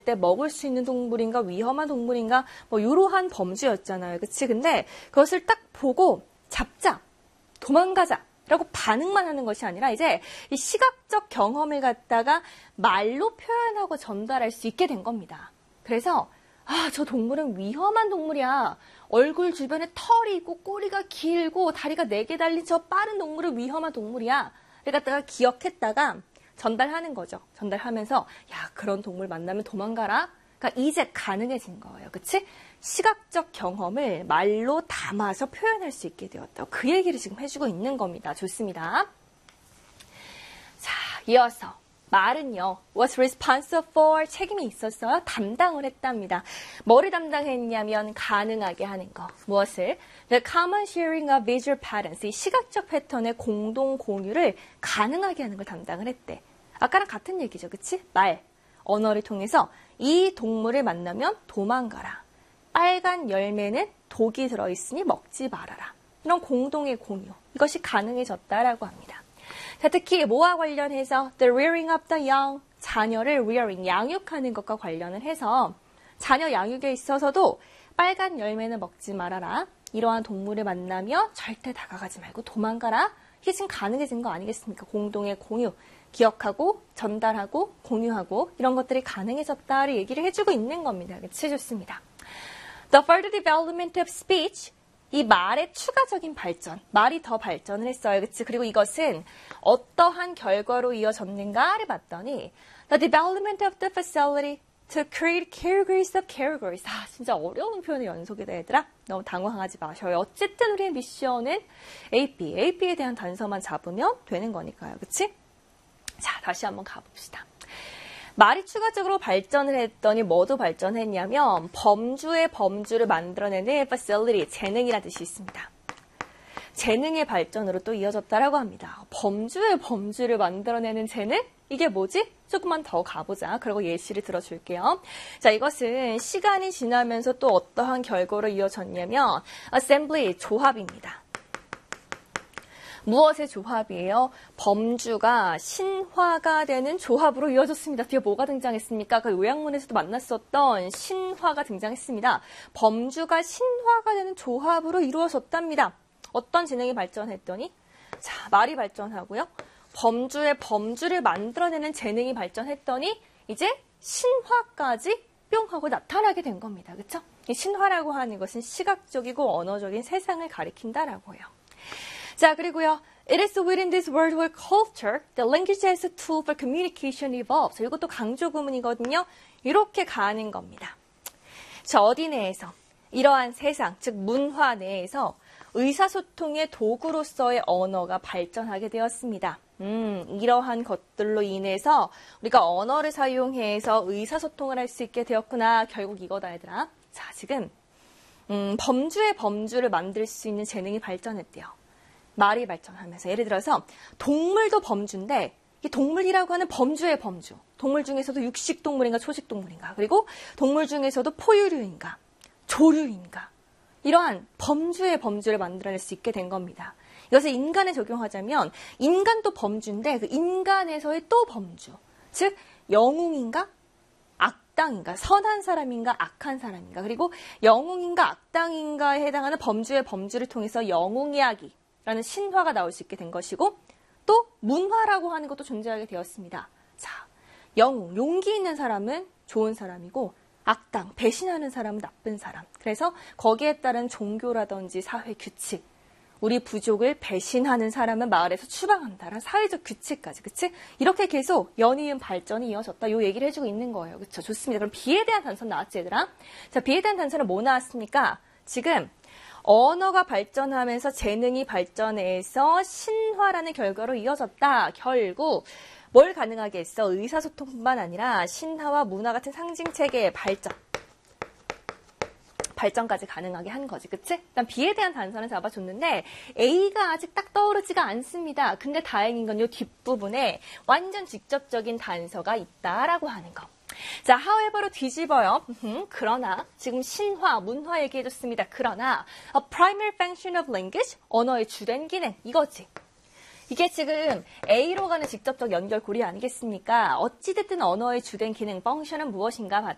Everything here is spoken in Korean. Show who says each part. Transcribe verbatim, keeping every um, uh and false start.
Speaker 1: 때 먹을 수 있는 동물인가 위험한 동물인가 뭐 이러한 범주였잖아요. 그치? 근데 그것을 딱 보고 잡자, 도망가자 라고 반응만 하는 것이 아니라 이제 이 시각적 경험을 갖다가 말로 표현하고 전달할 수 있게 된 겁니다. 그래서 아, 저 동물은 위험한 동물이야. 얼굴 주변에 털이 있고 꼬리가 길고 다리가 네 개 달린 저 빠른 동물은 위험한 동물이야. 를 갖다가 기억했다가 전달하는 거죠. 전달하면서 야, 그런 동물 만나면 도망가라. 그러니까 이제 가능해진 거예요. 그치? 시각적 경험을 말로 담아서 표현할 수 있게 되었다. 그 얘기를 지금 해주고 있는 겁니다. 좋습니다. 자, 이어서 말은요. was responsible for 책임이 있었어요. 담당을 했답니다. 뭐를 담당했냐면 가능하게 하는 거. 무엇을? The common sharing of visual patterns. 이 시각적 패턴의 공동 공유를 가능하게 하는 걸 담당을 했대. 아까랑 같은 얘기죠. 그치? 말, 언어를 통해서 이 동물을 만나면 도망가라. 빨간 열매는 독이 들어있으니 먹지 말아라. 이런 공동의 공유. 이것이 가능해졌다라고 합니다. 자, 특히 뭐와 관련해서 the rearing of the young, 자녀를 rearing, 양육하는 것과 관련을 해서 자녀 양육에 있어서도 빨간 열매는 먹지 말아라. 이러한 동물을 만나면 절대 다가가지 말고 도망가라. 이게 지금 가능해진 거 아니겠습니까? 공동의 공유, 기억하고 전달하고 공유하고 이런 것들이 가능해졌다를 얘기를 해주고 있는 겁니다. 그치? 좋습니다. The further development of speech, 이 말의 추가적인 발전, 말이 더 발전을 했어요. 그치? 그리고 이것은 어떠한 결과로 이어졌는가를 봤더니 The development of the facility to create categories of categories. 아, 진짜 어려운 표현의 연속이다, 얘들아. 너무 당황하지 마셔요. 어쨌든 우리의 미션은 에이피, 에이피에 대한 단서만 잡으면 되는 거니까요. 그치? 자, 다시 한번 가봅시다. 말이 추가적으로 발전을 했더니 뭐도 발전했냐면 범주의 범주를 만들어내는 facility, 재능이라는 뜻이 있습니다. 재능의 발전으로 또 이어졌다라고 합니다. 범주의 범주를 만들어내는 재능? 이게 뭐지? 조금만 더 가보자. 그리고 예시를 들어줄게요. 자, 이것은 시간이 지나면서 또 어떠한 결과로 이어졌냐면 assembly, 조합입니다. 무엇의 조합이에요? 범주가 신화가 되는 조합으로 이어졌습니다. 뒤에 뭐가 등장했습니까? 그 요약문에서도 만났었던 신화가 등장했습니다. 범주가 신화가 되는 조합으로 이루어졌답니다. 어떤 지능이 발전했더니 자, 말이 발전하고요. 범주의 범주를 만들어내는 재능이 발전했더니 이제 신화까지 뿅 하고 나타나게 된 겁니다. 그렇죠? 이 신화라고 하는 것은 시각적이고 언어적인 세상을 가리킨다라고 해요. 자, 그리고요. It is within this world where culture, the language as a tool for communication evolves. 이것도 강조 구문이거든요. 이렇게 가는 겁니다. 자, 어디 내에서? 이러한 세상, 즉 문화 내에서 의사소통의 도구로서의 언어가 발전하게 되었습니다. 음, 이러한 것들로 인해서 우리가 언어를 사용해서 의사소통을 할 수 있게 되었구나. 결국 이거다, 얘들아. 자, 지금 음, 범주의 범주를 만들 수 있는 재능이 발전했대요. 말이 발전하면서 예를 들어서 동물도 범주인데 이 동물이라고 하는 범주의 범주. 동물 중에서도 육식동물인가 초식동물인가 그리고 동물 중에서도 포유류인가 조류인가 이러한 범주의 범주를 만들어낼 수 있게 된 겁니다. 이것을 인간에 적용하자면 인간도 범주인데 그 인간에서의 또 범주. 즉 영웅인가 악당인가 선한 사람인가 악한 사람인가 그리고 영웅인가 악당인가에 해당하는 범주의 범주를 통해서 영웅 이야기 라는 신화가 나올 수 있게 된 것이고 또 문화라고 하는 것도 존재하게 되었습니다. 자, 영웅, 용기 있는 사람은 좋은 사람이고 악당, 배신하는 사람은 나쁜 사람. 그래서 거기에 따른 종교라든지 사회 규칙, 우리 부족을 배신하는 사람은 마을에서 추방한다라는 사회적 규칙까지, 그치? 이렇게 계속 연이은 발전이 이어졌다. 이 얘기를 해주고 있는 거예요. 그쵸? 좋습니다. 그럼 비에 대한 단서는 나왔지, 얘들아? 자, 비에 대한 단서는 뭐 나왔습니까? 지금 언어가 발전하면서 재능이 발전해서 신화라는 결과로 이어졌다. 결국 뭘 가능하게 했어? 의사소통뿐만 아니라 신화와 문화 같은 상징체계의 발전. 발전까지 가능하게 한 거지. 그치? 일단 B에 대한 단서는 잡아줬는데 A가 아직 딱 떠오르지가 않습니다. 근데 다행인 건 이 뒷부분에 완전 직접적인 단서가 있다라고 하는 거. 자, however로 뒤집어요. 그러나 지금 신화, 문화 얘기해줬습니다. 그러나 a primary function of language, 언어의 주된 기능, 이거지. 이게 지금 A로 가는 직접적 연결고리 아니겠습니까? 어찌됐든 언어의 주된 기능, 펑션은 무엇인가